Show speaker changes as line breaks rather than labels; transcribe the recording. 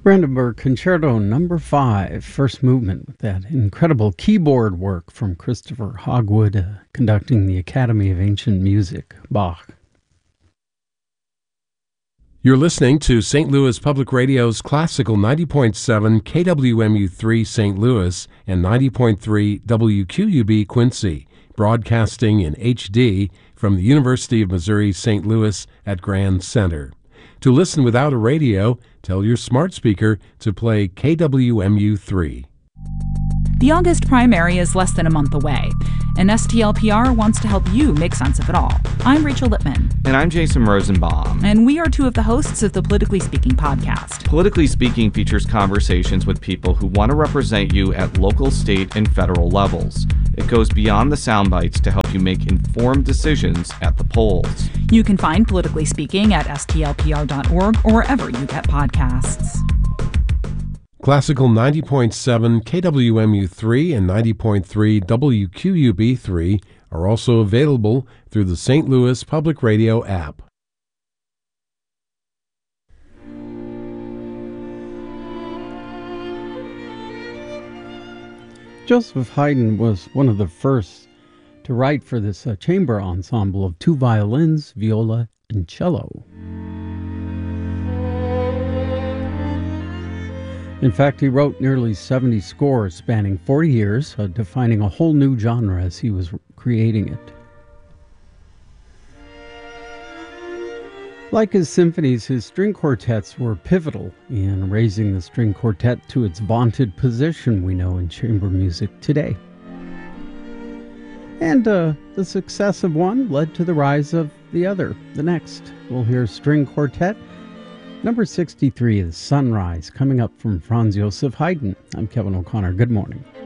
Brandenburg Concerto Number 5, first movement, with that incredible keyboard work from Christopher Hogwood, conducting the Academy of Ancient Music, Bach.
You're listening to St. Louis Public Radio's Classical 90.7 KWMU3 St. Louis and 90.3 WQUB Quincy, broadcasting in HD from the University of Missouri St. Louis at Grand Center. To listen without a radio, tell your smart speaker to play KWMU3.
The August primary is less than a month away, and STLPR wants to help you make sense of it all. I'm Rachel Lippman.
And I'm Jason Rosenbaum.
And we are two of the hosts of the Politically Speaking podcast.
Politically Speaking features conversations with people who want to represent you at local, state, and federal levels. It goes beyond the sound bites to help you make informed decisions at the polls.
You can find Politically Speaking at stlpr.org or wherever you get podcasts.
Classical 90.7 KWMU3 and 90.3 WQUB3 are also available through the St. Louis Public Radio app.
Joseph Haydn was one of the first to write for this chamber ensemble of two violins, viola, and cello. In fact, he wrote nearly 70 scores spanning 40 years, defining a whole new genre as he was creating it. Like his symphonies, his string quartets were pivotal in raising the string quartet to its vaunted position we know in chamber music today. And the success of one led to the rise of the other. The next, we'll hear string quartet Number 63 is Sunrise, coming up from Franz Joseph Haydn. I'm Kevin O'Connor. Good morning.